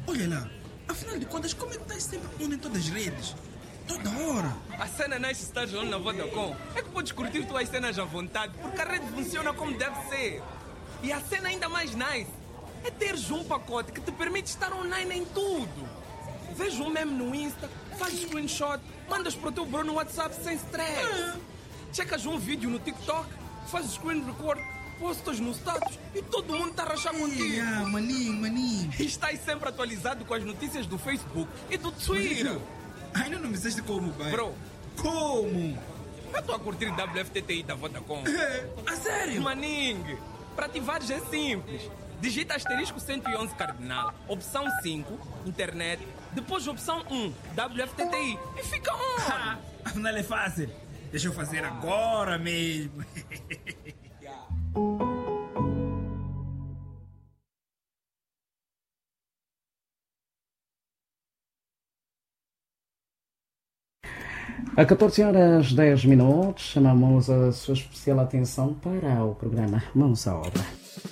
Olha lá, afinal de contas, como é que estás sempre on em todas as redes? Toda hora. A cena nice estás on na Vodacom é que podes curtir tuas cenas à vontade, porque a rede funciona como deve ser. E a cena ainda mais nice é teres um pacote que te permite estar online em tudo. Veja um meme no Insta, fazes screenshot, mandas para o teu bro no WhatsApp sem stress. Checas um vídeo no TikTok, fazes screen record, postas no status e todo mundo está a rachar contigo. Maninho. E estás sempre atualizado com as notícias do Facebook e do Twitter. Ainda não me disseste como, pai? Bro, Como? eu estou a curtir WFTTI da Vodacom. A sério? Maning, para ativares é simples. Digita asterisco 111 cardinal, opção 5, internet, depois opção 1, WFTTI e fica on. Afinal é fácil. Deixa eu fazer agora mesmo. A 14h10, chamamos a sua especial atenção para o programa Mãos à Obra.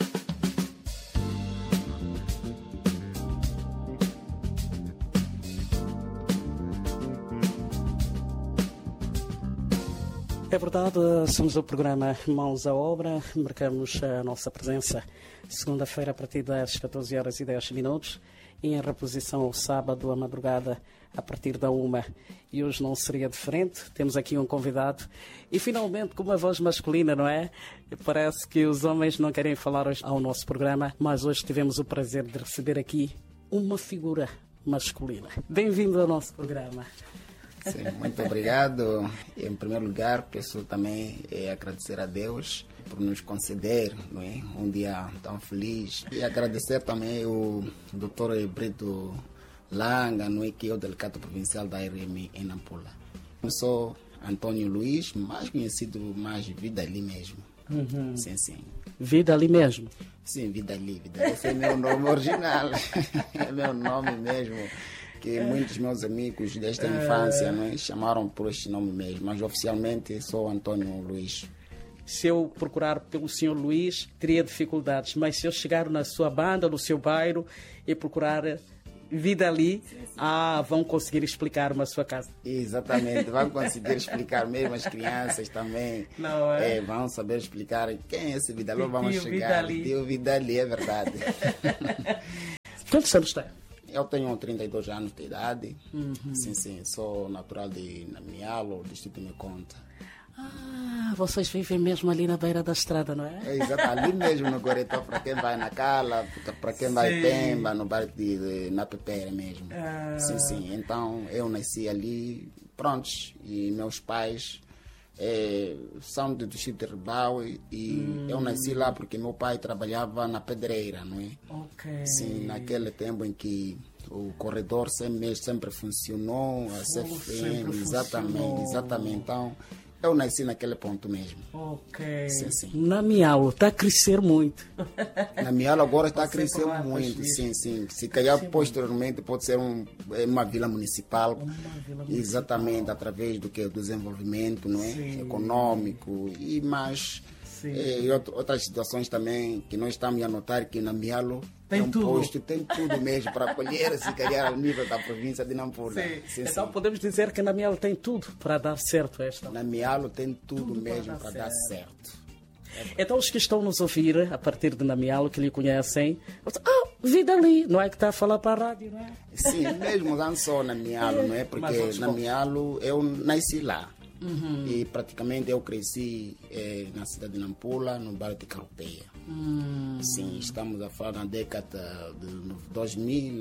É verdade, somos o programa Mãos à Obra, marcamos a nossa presença segunda-feira a partir das 14h10 e em reposição ao sábado à madrugada a partir da 1h. E hoje não seria diferente, temos aqui um convidado e finalmente com uma voz masculina, não é? Parece que os homens não querem falar hoje ao nosso programa, mas hoje tivemos o prazer de receber aqui uma figura masculina. Bem-vindo ao nosso programa. Sim, muito obrigado. Em primeiro lugar, peço também agradecer a Deus por nos conceder, não é, um dia tão feliz. E agradecer também o Dr. Brito Langa, não é, que é o delegado provincial da RM em Nampula. Eu sou Antônio Luiz, mais conhecido mais Vida Ali mesmo. Uhum. Sim. Vida Ali mesmo? Sim, Vida Ali. Esse é meu nome original. É meu nome mesmo. Que muitos meus amigos desta infância, não é, chamaram por este nome mesmo, mas oficialmente sou Antônio Luiz. Se eu procurar pelo Sr. Luiz, teria dificuldades, mas se eu chegar na sua banda, no seu bairro e procurar Vida Ali, vão conseguir explicar-me a sua casa. Exatamente, vão conseguir explicar, mesmo as crianças também. Não é? Vão saber explicar quem é esse Vida Ali, vamos Tio chegar. Vida Ali. Tio Vida Ali, é verdade. Quantos anos tem? Eu tenho 32 anos de idade. Sim, sou natural de Namialo, distrito de Meconta. Vocês vivem mesmo ali na beira da estrada, não é? É exato, ali mesmo no Goretó, para quem vai na Cala, para quem vai Pemba, no bairro na Pepera mesmo. Sim, então eu nasci ali, prontos, e meus pais são do distrito de Ribau e eu nasci lá porque meu pai trabalhava na pedreira, não é? Ok. Sim, naquele tempo em que o corredor sempre funcionou, a CFM, exatamente. Então, eu nasci naquele ponto mesmo. Ok. Sim. Namialo está a crescer muito. Namialo agora está a crescer Lá, muito, sim. Se calhar posteriormente pode ser uma vila municipal, exatamente, através do desenvolvimento, não é? Econômico e mais outras situações também que nós estamos a notar que Namialo tem tudo mesmo para acolher, se calhar ao nível da província de Nampula. Sim. Então podemos dizer que Namialo tem tudo para dar certo esta. Namialo tem tudo mesmo para dar certo. Então os que estão nos ouvir a partir de Namialo, que lhe conhecem, Vida Ali, não é que está a falar para a rádio, não é? Sim, mesmo não só Namialo, não é? Porque Namialo eu nasci lá. E praticamente eu cresci na cidade de Nampula, no bairro de Carupeia. Sim, estamos a falar na década de 2000,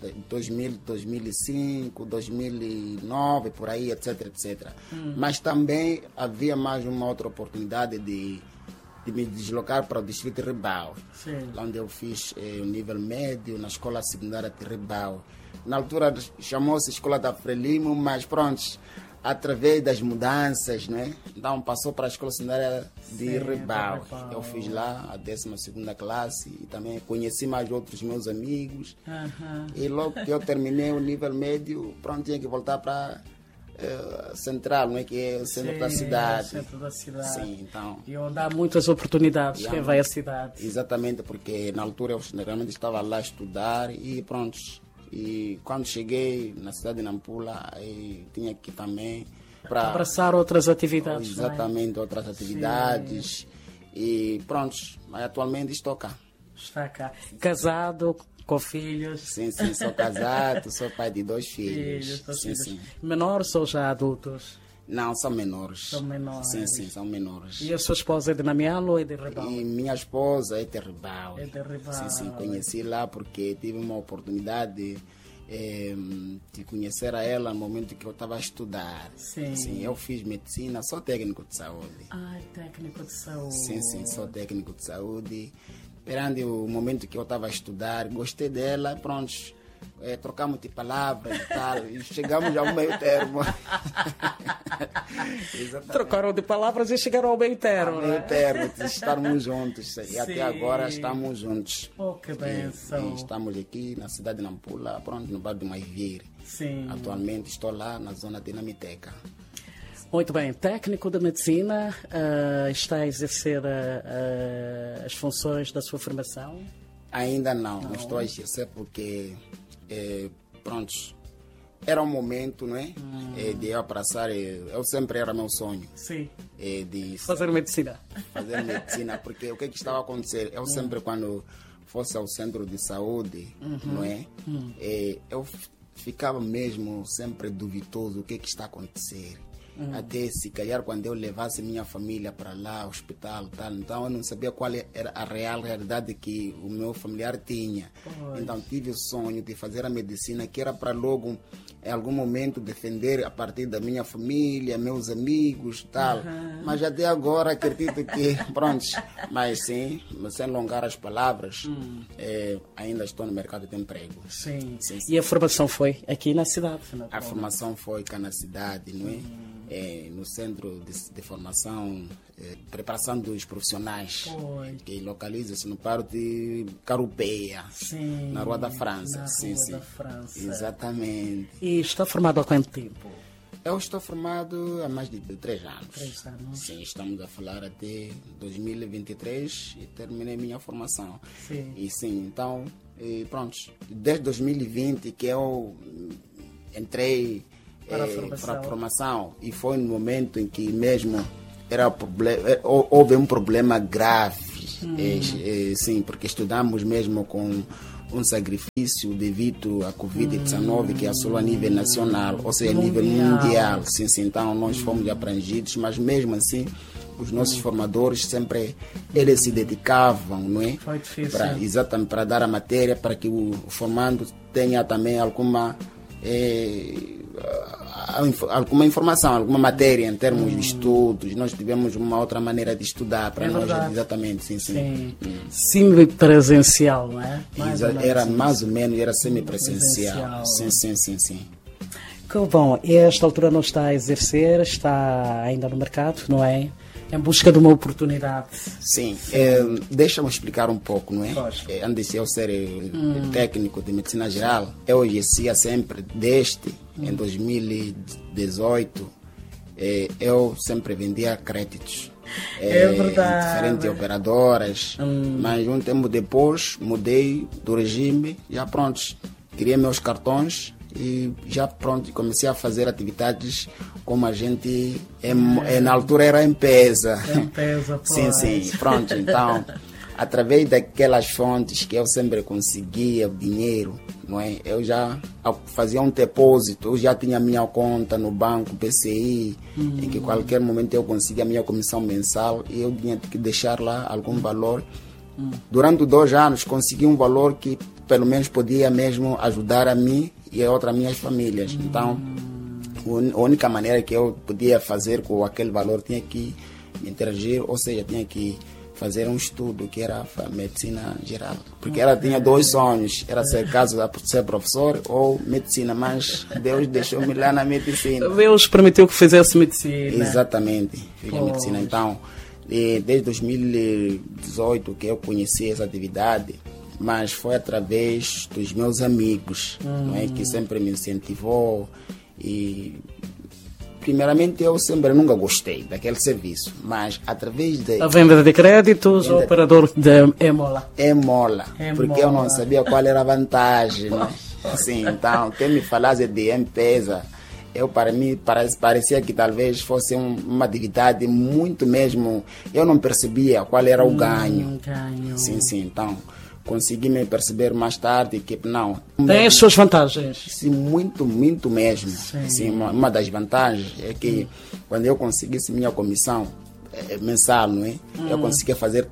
2005, 2009, por aí, etc. Mas também havia mais uma outra oportunidade de me deslocar para o distrito de Ribau, lá onde eu fiz o nível médio na escola secundária de Ribau. Na altura chamou-se Escola da Frelimo, mas pronto, através das mudanças, né? Então passou para a escola secundária de Ribau. Eu fiz lá a 12ª classe e também conheci mais outros meus amigos. E logo que eu terminei o nível médio, pronto, tinha que voltar para Central, né? Que é o centro da cidade. Centro da cidade. Sim, então. E onde há muitas oportunidades, quem vai à cidade. Exatamente, porque na altura eu realmente estava lá a estudar e pronto. E quando cheguei na cidade de Nampula, tinha que também... abraçar outras atividades. Exatamente, outras atividades. E pronto, mas atualmente estou cá. Está cá. Casado, com filhos? Sim, sou casado, sou pai de 2 filhos. Sim. Menores ou já adultos? Não, são menores. São menores. Sim, são menores. E a sua esposa é de Namialo ou é de Ribal? E minha esposa é de Ribal. É de Ribal. Sim, conheci lá porque tive uma oportunidade de conhecer a ela no momento que eu estava a estudar. Sim. Eu fiz medicina, sou técnico de saúde. Técnico de saúde. Sim, sou técnico de saúde. Perante o momento que eu estava a estudar, gostei dela, pronto, trocamos de palavras e tal, e chegamos ao meio termo. Trocaram de palavras e chegaram ao meio termo. Ao meio termo, de estarmos juntos. E até agora estamos juntos. Que bênção. Estamos aqui na cidade de Nampula, pronto, no bairro do Maivir. Sim. Atualmente estou lá na zona de Namiteca. Muito bem, técnico de medicina, está a exercer as funções da sua formação? Ainda não estou a exercer porque, pronto, era um momento, não é? De eu abraçar, eu sempre era meu sonho. Sim. De fazer medicina. Fazer medicina, porque o que estava a acontecer? Eu sempre, quando fosse ao centro de saúde, não é? Eu ficava mesmo sempre duvidoso o que está a acontecer. Até se calhar quando eu levasse minha família para lá, hospital, tal, então eu não sabia qual era a real realidade que o meu familiar tinha. Então tive o sonho de fazer a medicina, que era para logo em algum momento defender a partir da minha família, meus amigos, tal. Mas até agora acredito que, pronto, mas sim, sem alongar as palavras, ainda estou no mercado de emprego. Sim. E a formação foi aqui na cidade? A formação foi cá na cidade, não é? No centro de formação, preparação dos profissionais, que localiza-se no Paro de Carupeia, na Rua da França. Da França. Exatamente. E está formado há quanto tempo? Eu estou formado há mais de 3 anos. 3 anos. Sim, estamos a falar até 2023 e terminei minha formação. Sim. E sim, então, pronto, desde 2020 que eu entrei para a formação, e foi no momento em que mesmo houve um problema grave, sim, porque estudamos mesmo com um sacrifício devido à Covid-19 que assolou a nível nacional, ou seja, a nível mundial. Sim, então nós fomos abrangidos, mas mesmo assim os nossos formadores sempre eles se dedicavam, não é? Foi difícil. Exatamente, para dar a matéria, para que o formando tenha também alguma informação, alguma matéria em termos de estudos. Nós tivemos uma outra maneira de estudar para nós. Verdade. Exatamente, sim. Semipresencial, não é? Era mais ou menos, era semipresencial. Sim. Que bom, e a esta altura não está a exercer, está ainda no mercado, não é? Em busca de uma oportunidade. Sim. Deixa-me explicar um pouco, não é? Antes de eu ser técnico de medicina geral, eu exercia sempre, desde em 2018, eu sempre vendia créditos. Verdade. Diferentes operadoras, mas um tempo depois mudei do regime, já pronto, criei meus cartões e já pronto, comecei a fazer atividades como a gente na altura era empresa. Sim, pronto, então através daquelas fontes que eu sempre conseguia dinheiro, não é? Eu já fazia um depósito, eu já tinha minha conta no banco PCI, em que qualquer momento eu conseguia a minha comissão mensal e eu tinha que deixar lá algum valor. Durante 2 anos consegui um valor que pelo menos podia mesmo ajudar a mim e a outras minhas famílias. Então, a única maneira que eu podia fazer com aquele valor tinha que interagir, ou seja, tinha que fazer um estudo que era a medicina geral. Porque ela tinha 2 sonhos, era ser ser professor ou medicina, mas Deus deixou-me lá na medicina. Deus permitiu que fizesse medicina. Exatamente, fiz a medicina. Então, desde 2018 que eu conheci essa atividade, mas foi através dos meus amigos, não é, que sempre me incentivou e Primeiramente, eu sempre nunca gostei daquele serviço, mas através de... A venda de créditos, o operador de Emola. Emola, porque eu não sabia qual era a vantagem, né? Assim, então, quem me falasse de M-Pesa, para mim, parecia que talvez fosse uma atividade muito mesmo... Eu não percebia qual era o ganho. Sim, então... Consegui me perceber mais tarde que não. Tem as suas vantagens. Sim, muito mesmo. Sim, uma das vantagens é que quando eu conseguisse minha comissão mensal, não é? Eu conseguia fazer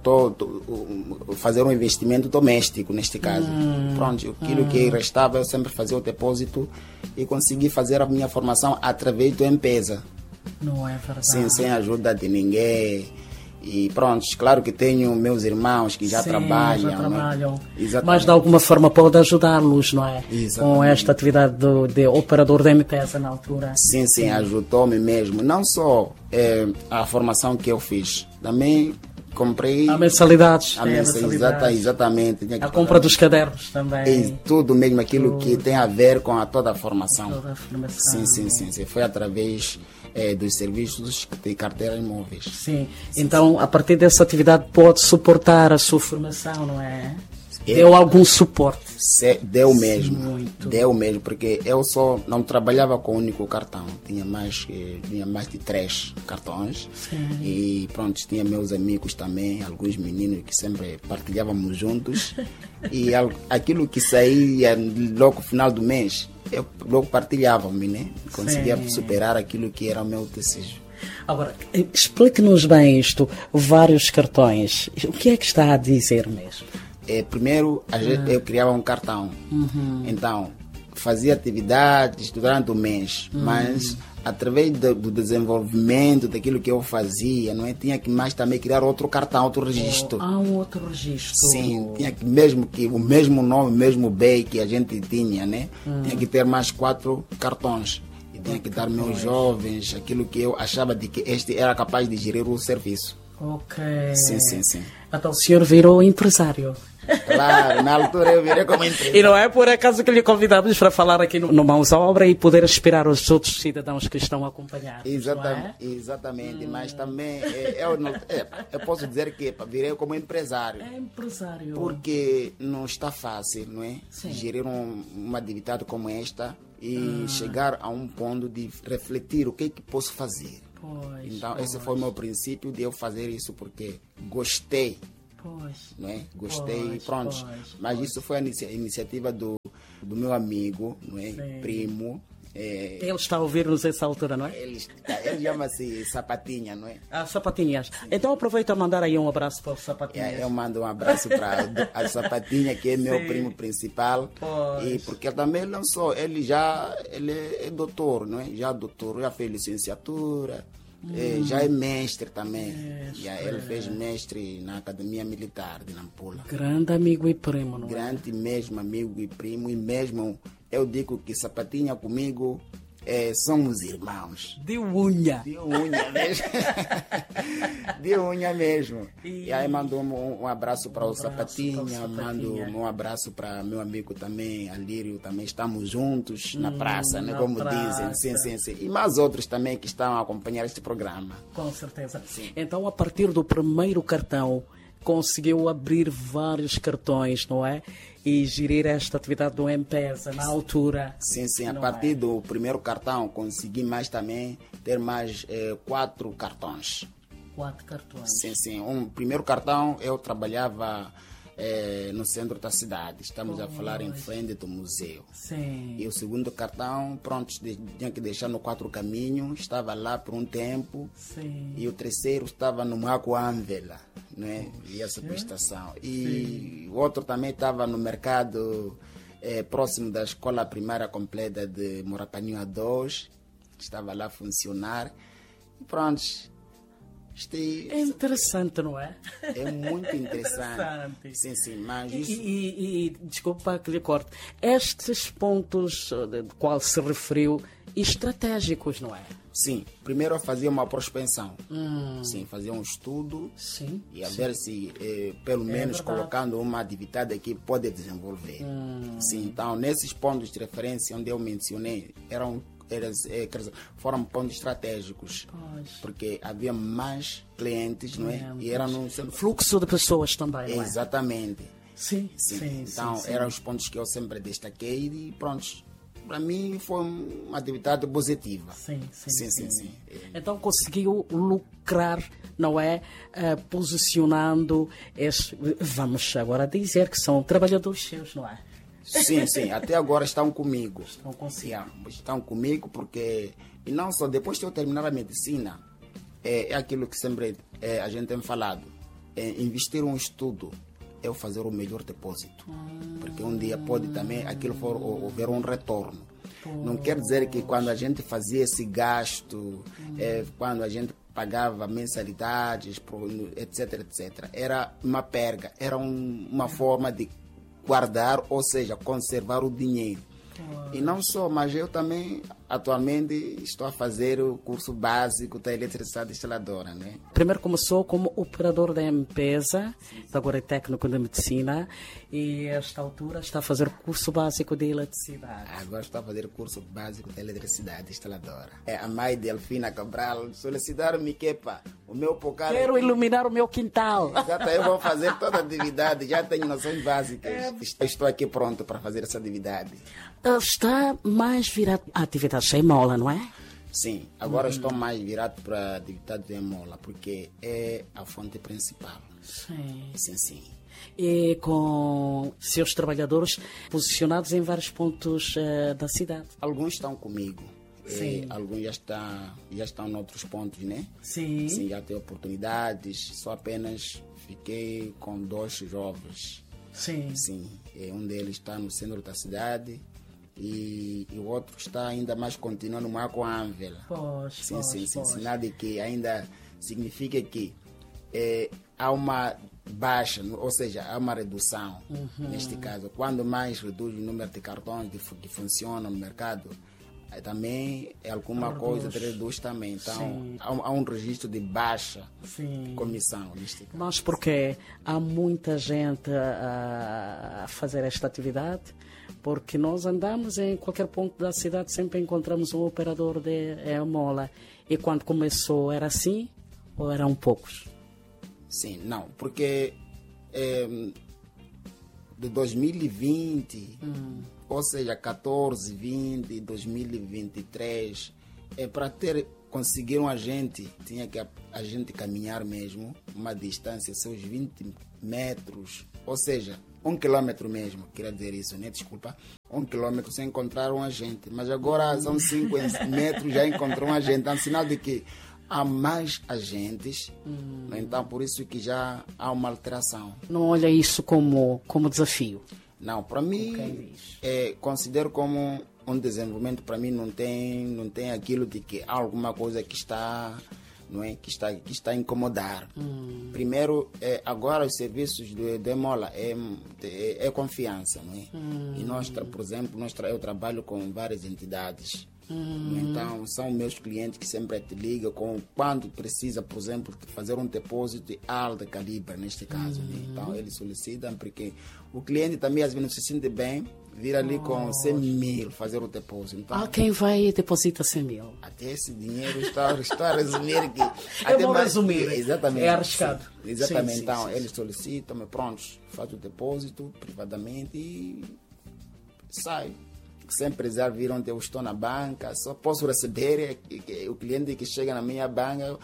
fazer um investimento doméstico neste caso. Pronto, aquilo que restava eu sempre fazia o depósito e consegui fazer a minha formação através do M-Pesa. Não é verdade. Sim, sem ajuda de ninguém. E pronto, claro que tenho meus irmãos que já trabalham. Né? Mas de alguma forma pode ajudá-los, não é? Exatamente. Com esta atividade de operador da M-Pesa na altura. Sim, ajudou-me mesmo. Não só a formação que eu fiz, também comprei... Há mensalidades. Exatamente. A compra dos cadernos também. Tudo mesmo, aquilo que tem a ver com toda a formação. Toda a formação. Sim. Foi através... dos serviços de carteiras móveis. Sim, então a partir dessa atividade pode suportar a sua formação, não é? Deu algum suporte? Deu mesmo, muito. Deu mesmo, porque eu só não trabalhava com um único cartão, tinha mais de 3 cartões. Sim. E pronto, tinha meus amigos também, alguns meninos que sempre partilhávamos juntos e aquilo que saía logo no final do mês, eu logo partilhava-me, né? Conseguia superar aquilo que era o meu desejo. Agora, explique-nos bem isto, vários cartões, o que é que está a dizer mesmo? Primeiro, eu criava um cartão, então fazia atividades durante o mês, mas através do desenvolvimento daquilo que eu fazia, não é? Tinha que mais também criar outro cartão, outro registro. Um outro registro. Sim, tinha que o mesmo nome, o mesmo BEI que a gente tinha, né? Tinha que ter mais 4 cartões. E tinha que dar meus jovens aquilo que eu achava de que este era capaz de gerir o serviço. Ok. Sim. Então o senhor virou empresário. Claro, na altura eu virei como empresário. E não é por acaso que lhe convidamos para falar aqui no Mãos à Obra e poder inspirar os outros cidadãos que estão a acompanhar. Exatamente, mas também eu posso dizer que virei como empresário. É empresário. Porque não está fácil, não é? Sim. Gerir uma atividade como esta e chegar a um ponto de refletir o que é que posso fazer. Esse foi o meu princípio de eu fazer isso, porque gostei. Não é? Gostei, pronto. Mas isso foi a iniciativa do meu amigo, não é? Primo. Ele está a ouvir-nos nessa altura, não é? Ele chama-se Sapatinha, não é? Sapatinhas. Então aproveita a mandar aí um abraço para o Sapatinhas. Eu mando um abraço para a Sapatinha, que é meu primo principal. E porque também lançou, ele é doutor, não é? Já doutor, já fez licenciatura. Já é mestre também. Ele fez mestre na Academia Militar de Nampula. Grande amigo e primo, não é? Grande mesmo amigo e primo. E mesmo eu digo que Sapatinha comigo somos irmãos. De unha. De unha mesmo. De unha mesmo. E aí mando um abraço para o Sapatinha, mando um abraço para meu amigo também, Alírio, também estamos juntos na praça, né, como dizem. Sim. E mais outros também que estão a acompanhar este programa. Com certeza. Sim. Então, a partir do primeiro cartão, conseguiu abrir vários cartões, não é? E gerir esta atividade do M-Pesa na altura. Sim. A partir do primeiro cartão, consegui mais também ter mais 4 cartões. 4 cartões. Sim. Primeiro cartão eu trabalhava no centro da cidade. Estamos a falar em frente do museu. Sim. E o segundo cartão, pronto, tinha que deixar no 4 Caminhos. Estava lá por um tempo. Sim. E o terceiro estava no Maco Ânvela, né? E essa prestação. E o outro também estava no mercado próximo da escola primária completa de Morapanho A2. Estava lá a funcionar. E pronto. É interessante, não é? É muito interessante. Sim, mas isso... E desculpa que lhe corte, estes pontos de qual se referiu, estratégicos, não é? Sim, primeiro eu fazia uma prospecção. Sim, fazia um estudo. Sim, e a ver se, pelo menos, colocando uma atividade aqui, pode desenvolver. Sim, então, nesses pontos de referência onde eu mencionei, eram foram pontos estratégicos, porque havia mais clientes, não é? E era no fluxo de pessoas também, não é? Exatamente. Sim. Então, eram os pontos que eu sempre destaquei e pronto. Para mim foi uma atividade positiva. Sim. Então conseguiu lucrar, não é? Posicionando vamos agora dizer que são trabalhadores seus, não é? Sim. Até agora estão comigo. Estão consigo. Estão comigo porque, e não só, depois de eu terminar a medicina, é aquilo que sempre a gente tem falado, investir um estudo, é fazer o melhor depósito. Porque um dia pode também aquilo houver um retorno. Não quer dizer que quando a gente fazia esse gasto, quando a gente pagava mensalidades, etc, era uma perda, era uma forma de guardar, ou seja, conservar o dinheiro. E não só, mas eu também atualmente estou a fazer o curso básico da eletricidade instaladora, né? Primeiro começou como operador da empresa, agora é técnico de medicina, e a esta altura está a fazer curso básico de eletricidade. Agora estou a fazer o curso básico da eletricidade instaladora. A mãe de Alfina Cabral solicitaram-me que, o meu pocar... Quero iluminar o meu quintal. Exato, eu vou fazer toda a atividade, já tenho noções básicas. Estou aqui pronto para fazer essa atividade. Está mais virado à atividade sem mola, não é? Sim, agora estou mais virado para a atividade sem mola, porque é a fonte principal. Sim. E com seus trabalhadores posicionados em vários pontos da cidade. Alguns estão comigo. Alguns já estão em outros pontos, né? Sim, já tem oportunidades. Só apenas fiquei com 2 jovens. Sim. Um deles está no centro da cidade e o outro está ainda mais continuando mais com a Ânvela. Sim. Sinal de que ainda significa que há uma baixa, ou seja, há uma redução. Neste caso, quando mais reduz o número de cartões que funcionam no mercado, também alguma coisa reduz também. Então, há um registro de baixa comissão. Neste caso. Mas porque há muita gente a fazer esta atividade, porque nós andamos em qualquer ponto da cidade, sempre encontramos um operador de mola. E quando começou, era assim ou eram poucos? Sim, não, porque de 2020, ou seja, 14, 20, 2023, para conseguir um agente, tinha que a gente caminhar mesmo uma distância, seus 20 metros, ou seja, 1 quilômetro mesmo, queria dizer isso, né? Desculpa, 1 quilômetro sem encontrar um agente, mas agora são 5 metros, já encontrou um agente, é um sinal de que há mais agentes, então por isso que já há uma alteração. Não olha isso como desafio? Não, para mim, considero como um desenvolvimento. Para mim não tem aquilo de que há alguma coisa que está, não é, que está a incomodar. Primeiro, agora os serviços de mola é confiança, não é? E nós, por exemplo, eu trabalho com várias entidades. Então, são meus clientes que sempre te ligam quando precisa, por exemplo, fazer um depósito de alto calibre, neste caso. Né? Então, eles solicitam, porque o cliente também às vezes não se sente bem, vir ali com 100 mil fazer o depósito. Então, quem vai e deposita 100 mil? Até esse dinheiro está a resumir que... Eu vou resumir, exatamente, é arriscado. Sim, exatamente, então eles solicitam, prontos, faz o depósito privadamente e sai. Sem precisar vir onde eu estou na banca, só posso receber o cliente que chega na minha banca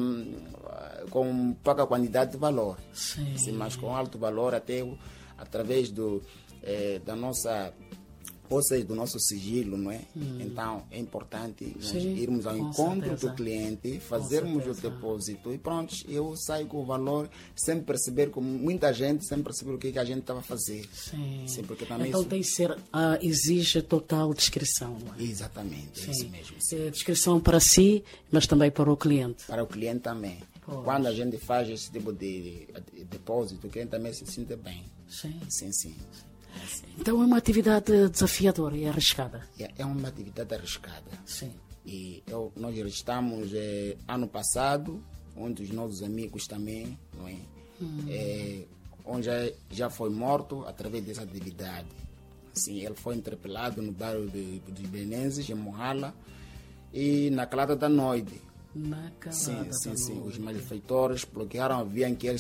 com pouca quantidade de valor. Sim, mas com alto valor, até através da nossa, ou seja, do nosso sigilo, não é? Então é importante nós irmos ao encontro do cliente, fazermos o depósito e pronto, eu saio com o valor sem perceber, como muita gente, sem perceber o que a gente estava a fazer. Sim, porque também então tem que ser, exige total discrição, não é? Exatamente, é isso mesmo. Sim. Discrição para si, mas também para o cliente. Para o cliente também. Quando a gente faz esse tipo de depósito, o cliente também se sente bem. Sim. Então é uma atividade desafiadora e arriscada. É uma atividade arriscada. Sim. E nós estamos ano passado, um dos nossos amigos também, não é? Onde já foi morto através dessa atividade. Sim, ele foi interpelado no bairro de Benenses, em Mohala, e na calada da noite. Na calada da noite. Os malfeitores bloquearam a via em que ele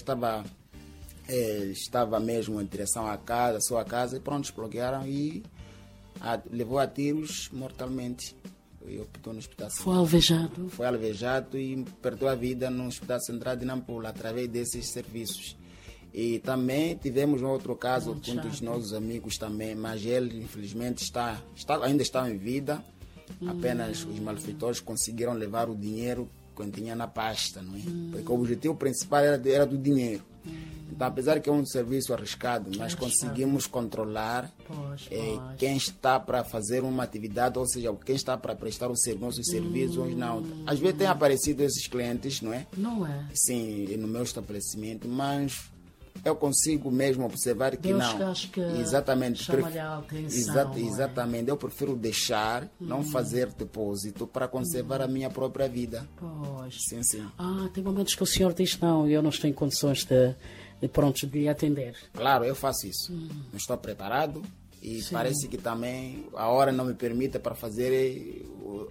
estava mesmo em direção à sua casa, e pronto, bloquearam e levou a tiros mortalmente. E optou no hospital. Foi alvejado? Foi alvejado e perdeu a vida no Hospital Central de Nampula, através desses serviços. E também tivemos um outro caso com um dos nossos amigos também, mas ele infelizmente ainda está em vida. Apenas os malfeitores conseguiram levar o dinheiro que tinha na pasta, não é? Porque o objetivo principal era do dinheiro. Então, apesar que é um serviço arriscado, nós conseguimos controlar quem está para fazer uma atividade, ou seja, quem está para prestar os serviços ou não. Às vezes tem aparecido esses clientes, não é? Não é? Sim, no meu estabelecimento, mas eu consigo mesmo observar que não. Acho que exatamente. Chama-lhe a atenção, exatamente. Eu prefiro deixar, não fazer depósito para conservar a minha própria vida. Pois. Sim. Tem momentos que o senhor diz não, eu não estou em condições de lhe atender. Claro, eu faço isso. Não estou preparado e parece que também a hora não me permite para fazer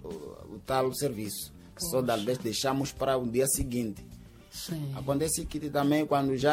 o tal serviço. Só talvez deixamos para o dia seguinte. Sim. Acontece que também quando já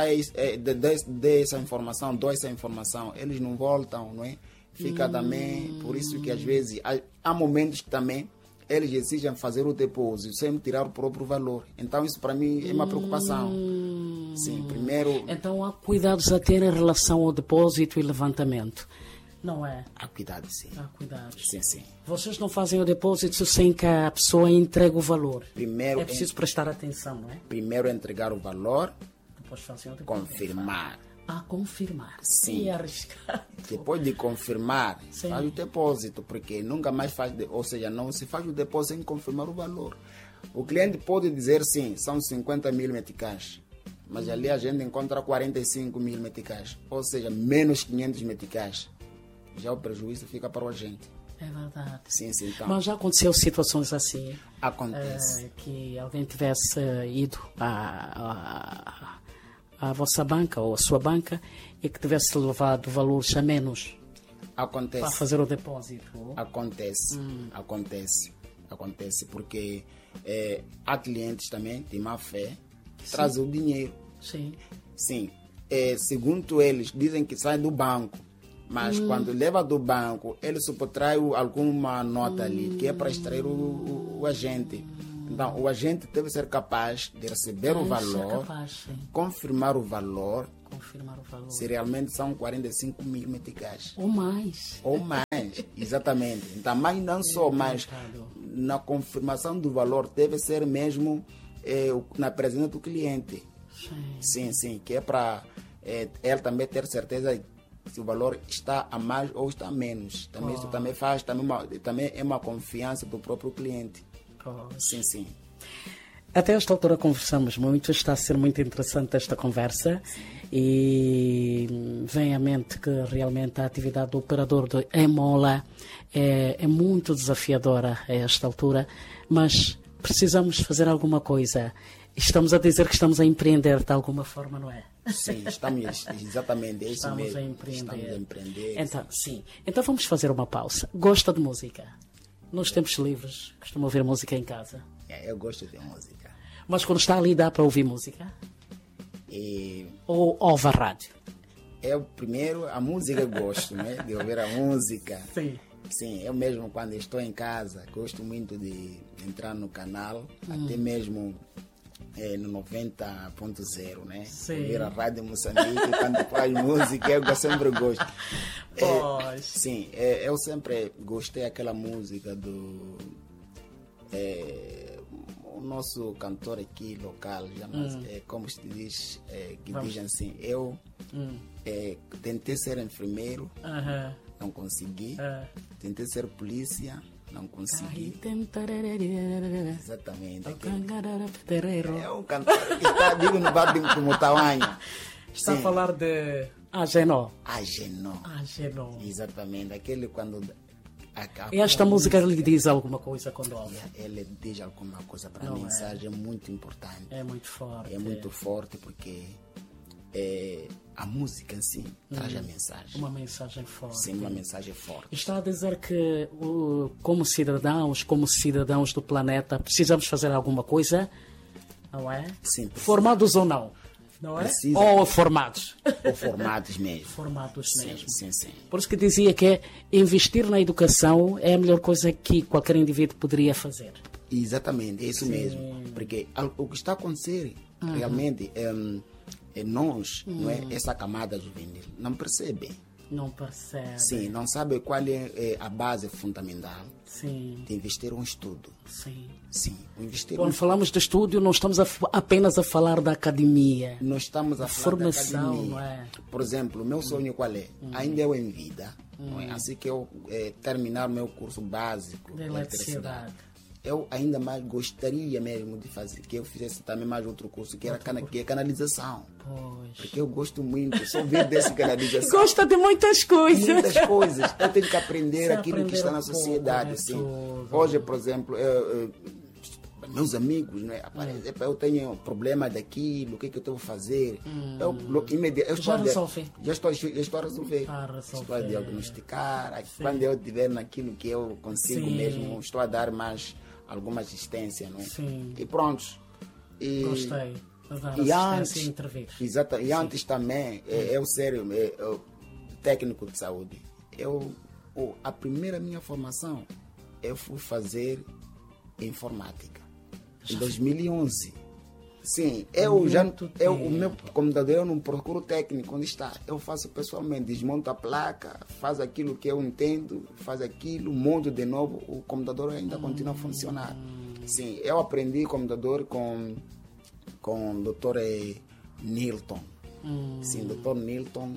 dê essa informação, eles não voltam, não é? Fica também, por isso que às vezes há momentos que também eles exigem fazer o depósito sem tirar o próprio valor. Então isso para mim é uma preocupação. Sim, primeiro... Então há cuidados a ter em relação ao depósito e levantamento, não é? Há cuidado, sim. Há cuidados. Sim. Vocês não fazem o depósito sem que a pessoa entregue o valor. Primeiro, é preciso prestar atenção, não é? Primeiro entregar o valor, depois fazer o depósito. Confirmar. Confirmar. Sim. E arriscado. Depois de confirmar, faz o depósito, porque nunca mais ou seja, não se faz o depósito sem confirmar o valor. O cliente pode dizer sim, são 50 mil meticais, mas ali a gente encontra 45 mil meticais, ou seja, menos 500 meticais. Já o prejuízo fica para o agente. É verdade. Sim, então. Mas já aconteceu situações assim? Acontece. Que alguém tivesse ido à vossa banca ou à sua banca e que tivesse levado valores a menos para fazer o depósito? Acontece. Acontece porque há clientes também de má fé que trazem o dinheiro. Sim. Segundo eles, dizem que sai do banco. Mas quando leva do banco, ele só traz alguma nota ali, que é para extrair o agente. Então, o agente deve ser capaz de receber o valor, confirmar o valor, se realmente são 45 mil meticais. Ou mais, exatamente. Então, mas não só, mas na confirmação do valor deve ser mesmo na presença do cliente. Sim, que é para ele também ter certeza se o valor está a mais ou está a menos. Também isso também é uma confiança do próprio cliente. Sim. Até esta altura conversamos muito, está a ser muito interessante esta conversa e vem à mente que realmente a atividade do operador de Emola é muito desafiadora a esta altura, mas precisamos fazer alguma coisa. Estamos a dizer que estamos a empreender de alguma forma, não é? Sim, estamos, exatamente, é isso mesmo. Estamos a empreender. Então, sim. Então vamos fazer uma pausa. Gosta de música? Nos tempos livres, costuma ouvir música em casa? Eu gosto de música. Mas quando está ali dá para ouvir música? Ou ouve a rádio? Primeiro, a música eu gosto, né? De ouvir a música. Sim, eu mesmo quando estou em casa, gosto muito de entrar no canal, até mesmo no 90.0, né? Ouvir a Rádio Moçambique, quando faz música, eu sempre gosto. Sim, eu sempre gostei daquela música do o nosso cantor aqui local, como se diz, que diz assim, eu tentei ser enfermeiro, não consegui, tentei ser polícia, não consegui. Exatamente. É um cantor que está, digo, no bar de Mutawanha. Está a falar de Agenor. Agenor. Exatamente. Aquele quando... E esta música lhe diz alguma coisa quando ouve? Ele diz alguma coisa para a mensagem, é muito importante. É muito forte. É muito forte porque a música em si traz a mensagem. Uma mensagem forte. Sim, uma mensagem forte. Está a dizer que, como cidadãos do planeta, precisamos fazer alguma coisa, não é? Sim. Formados ou não? Não é? Precisa. Ou formados? Ou formados mesmo. Formados mesmo. Sim. Por isso que dizia que investir na educação é a melhor coisa que qualquer indivíduo poderia fazer. Exatamente, é isso mesmo. Porque o que está a acontecer realmente é nós, não é? Essa camada juvenil, não percebe. Não percebe. Sim, não sabe qual é a base fundamental de investir um estudo. Sim, investir Quando falamos de estudo, não estamos apenas a falar da academia. Nós estamos a falar formação, da academia. Não é? Por exemplo, o meu sonho qual é? Ainda eu em vida, não é? Assim que eu terminar o meu curso básico de eletricidade, eu ainda mais gostaria mesmo de fazer, que eu fizesse também mais outro curso, que é canalização. Pois. Porque eu gosto muito, sou ver desse canalização. Gosta de muitas coisas. Muitas coisas. Eu tenho que aprender aquilo que está na sociedade. Assim. Hoje, por exemplo, meus amigos, né? Eu tenho problema daquilo, o que eu tenho que fazer? Eu estou a resolver. Estou a diagnosticar. Quando eu estiver naquilo que eu consigo mesmo, estou a dar mais alguma assistência, não é? E pronto. Gostei. E antes, exato, e antes também, eu sério, técnico de saúde, a primeira minha formação, eu fui fazer informática em 2011. Sim, o meu computador eu não procuro técnico onde está, eu faço pessoalmente, desmonto a placa, faço aquilo que eu entendo, faço aquilo, monto de novo, o computador ainda continua a funcionar. Sim, eu aprendi computador com o Dr. Nilton. Sim, o Dr. Nilton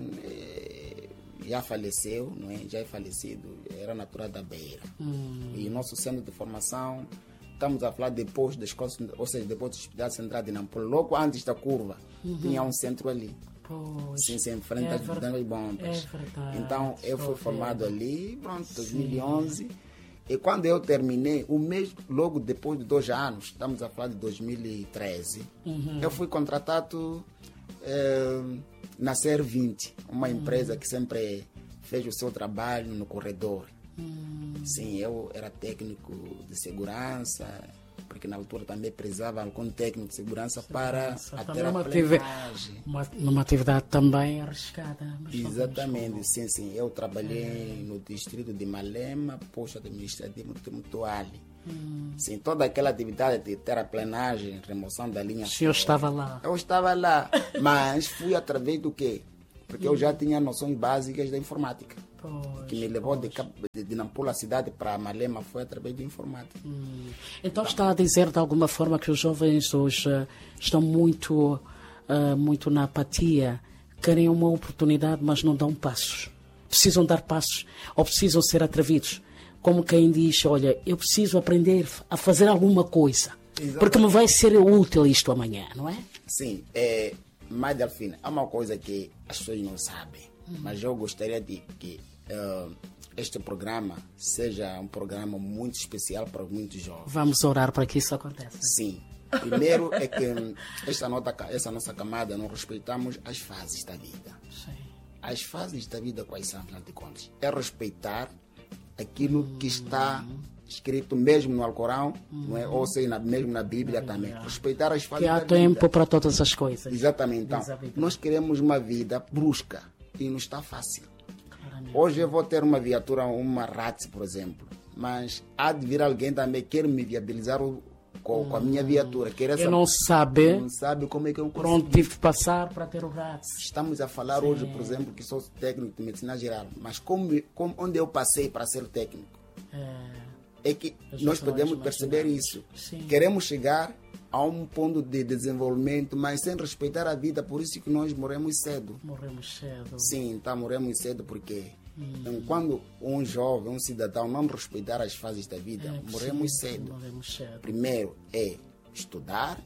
já faleceu, não é? Já é falecido, era natural da Beira. E o nosso centro de formação, estamos a falar depois da escola, ou seja, depois do Hospital Central de Nampula, logo antes da curva, tinha um centro ali. Sim, em frente às bombas. Então, eu fui formado ali, pronto, 2011. E quando eu terminei, o mês, logo depois de 2 anos, estamos a falar de 2013, eu fui contratado na SER20, uma empresa que sempre fez o seu trabalho no corredor. Sim, eu era técnico de segurança, porque na altura também precisava algum técnico de segurança para a terraplenagem. Uma atividade também arriscada. Exatamente, sim. Eu trabalhei no distrito de Malema, posto administrativo de Mutuali. Sim, toda aquela atividade de terraplenagem, remoção da linha. O senhor estava lá? Eu estava lá, mas fui através do quê? Porque eu já tinha noções básicas da informática. Que me levou de Nampula, cidade, para Malema, foi através de informática. Então está a dizer de alguma forma que os jovens hoje estão muito na apatia, querem uma oportunidade, mas não dão passos. Precisam dar passos ou precisam ser atrevidos. Como quem diz, olha, eu preciso aprender a fazer alguma coisa, porque me vai ser útil isto amanhã, não é? Sim, mas Delfina, há uma coisa que as pessoas não sabem, mas eu gostaria de que este programa seja um programa muito especial para muitos jovens. Vamos orar para que isso aconteça. Sim. Primeiro é que essa nossa camada não respeitamos as fases da vida. Sim. As fases da vida quais são, afinal de contas? É respeitar aquilo que está escrito mesmo no Alcorão, não é? Ou seja, mesmo na Bíblia também. Respeitar as fases da vida. Que há tempo para todas as coisas. Exatamente. Então, nós queremos uma vida brusca e não está fácil. Hoje eu vou ter uma viatura, uma RATS, por exemplo, mas há de vir alguém também que quer me viabilizar com a minha viatura. Não sabe como é que eu consigo. Pronto, tive que passar para ter o RATS. Estamos a falar hoje, por exemplo, que sou técnico de medicina geral, mas onde eu passei para ser técnico? É que nós podemos perceber isso. Sim. Queremos chegar a um ponto de desenvolvimento, mas sem respeitar a vida, por isso que nós morremos cedo. Sim, então morremos cedo porque quando um jovem, um cidadão não respeitar as fases da vida, morremos cedo. Primeiro é estudar,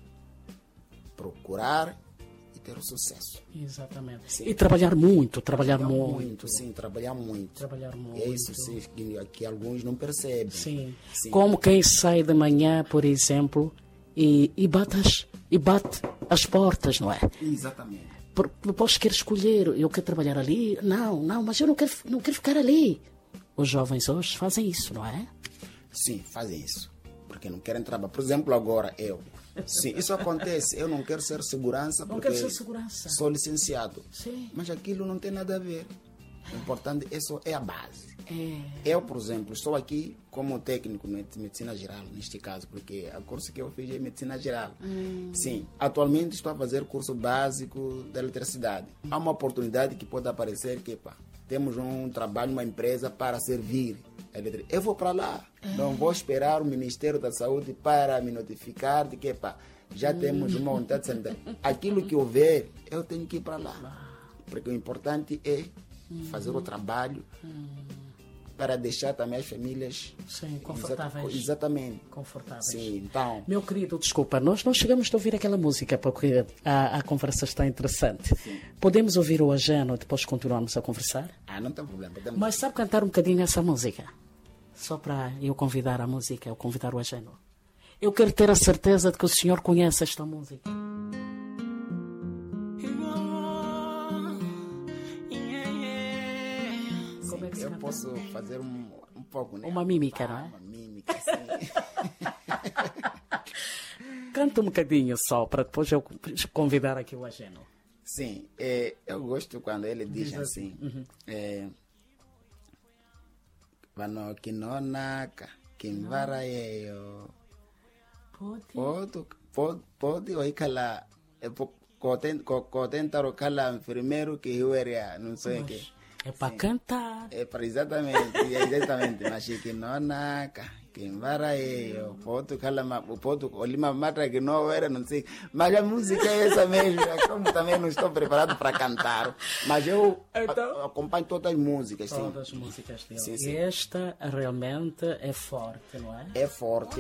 procurar e ter o sucesso. Exatamente. Sim. E trabalhar muito. Sim, trabalhar muito. É isso sim, que alguns não percebem. Sim. Como quem sai de manhã, por exemplo, e bate as portas, não é? Exatamente. Depois quer escolher, eu quero trabalhar ali, não, mas eu não quero ficar ali. Os jovens hoje fazem isso, não é? Sim, fazem isso. Porque não querem trabalhar. Por exemplo, agora eu. Sim, isso acontece. Eu não quero ser segurança Não porque quero ser segurança. sou licenciado. Sim. Mas aquilo não tem nada a ver. O importante, isso é a base. É. Eu, por exemplo, estou aqui como técnico de medicina geral, neste caso, porque a curso que eu fiz é medicina geral. Sim, atualmente estou a fazer curso básico da eletricidade. Há uma oportunidade que pode aparecer que, temos um trabalho, uma empresa para servir a eletricidade. Eu vou para lá, não vou esperar o Ministério da Saúde para me notificar de que, já temos uma unidade sanitária. Aquilo que houver, eu tenho que ir para lá. Porque o importante é fazer o trabalho para deixar também as famílias confortáveis. Exatamente. Confortáveis. Sim, então. Meu querido, desculpa, nós não chegamos a ouvir aquela música porque a conversa está interessante. Sim. Podemos ouvir o Ageno e depois continuarmos a conversar? Não tem problema. Mas sabe cantar um bocadinho essa música? Só para eu convidar a música, eu convidar o Ageno. Eu quero ter a certeza de que o senhor conhece esta música. Eu posso fazer um pouco, né? Uma mímica, não é? Uma mímica, sim. Canta um bocadinho só, para depois eu convidar aqui o Ageno. Sim, eu gosto quando ele diz assim. Vano kinonaka, kimvarayeyo. Pode oikala, cotentaro kala enfermeiro que hueria, não sei o que. É para cantar. É para exatamente. Mas que não naca, que embaraio, pode olhar mata que não era, não sei. Mas a música é essa mesmo. Como também não estou preparado para cantar, mas eu acompanho todas as músicas. Todas as músicas dele. Sim. Esta realmente é forte, não é? É forte.